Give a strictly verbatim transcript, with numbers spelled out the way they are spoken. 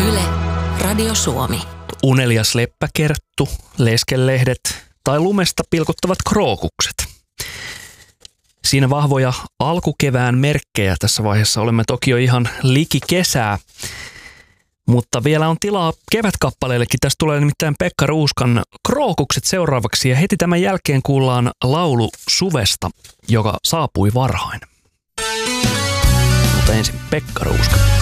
Yle, Radio Suomi. Unelias leppäkerttu, leskelehdet tai lumesta pilkuttavat krookukset. Siinä vahvoja alkukevään merkkejä tässä vaiheessa. Olemme toki jo ihan liki kesää, mutta vielä on tilaa kevätkappaleillekin. Tästä tulee nimittäin Pekka Ruuskan Krookukset seuraavaksi ja heti tämän jälkeen kuullaan laulu suvesta, joka saapui varhain. Mutta ensin Pekka Ruuska.